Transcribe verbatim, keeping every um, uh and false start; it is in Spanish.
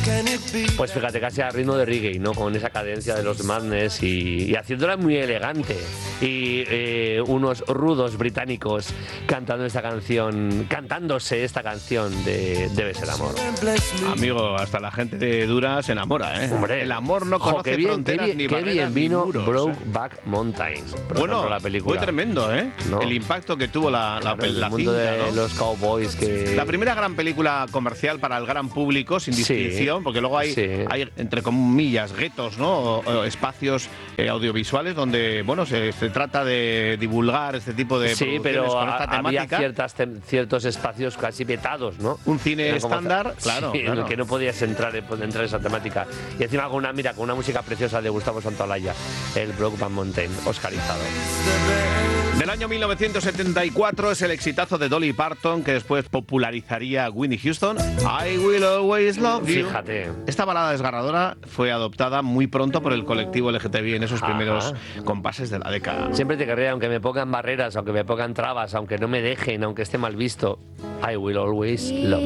Pues fíjate, casi a ritmo de reggae, ¿no? Con esa cadencia de los Madness y, y haciéndola muy elegante. Y eh, unos rudos británicos cantando esta canción, cantándose esta canción de Debe ser amor. Amigo, hasta la gente de dura se enamora, ¿eh? Hombre, el amor no jo, conoce qué bien, fronteras qué bien, ni qué barreras bien vino ni muros. Brokeback Mountain. Por Bueno, ejemplo, la película. fue tremendo, ¿eh? ¿No? El impacto que tuvo la, la, Claro, la el mundo cinta, de ¿no? los cowboys que... La primera gran película comercial para el gran público, sin distinción, Sí, porque luego hay, sí. hay entre comillas, guetos, ¿no? O, o espacios eh, audiovisuales donde, bueno, se, se trata de divulgar este tipo de Sí, producciones pero con esta a- había temática. ciertas tem- ciertos espacios casi vetados, ¿no? Un cine Era como- estándar, claro, sí, en claro. el que no podías entrar, en- entrar en esa temática. Y encima con una, mira, con una música preciosa de Gustavo Santaolalla, el Brokeback Mountain, oscarizado. Del año mil novecientos setenta y cuatro es el exitazo de Dolly Parton, que después popularizaría a Whitney Houston. I Will Always Love You. Fíjate. Esta balada desgarradora fue adoptada muy pronto por el colectivo L G T B en esos Ajá. primeros compases de la década. Siempre te querré, aunque me pongan barreras, aunque me pongan trabas, aunque no me dejen, aunque esté mal visto. I will always love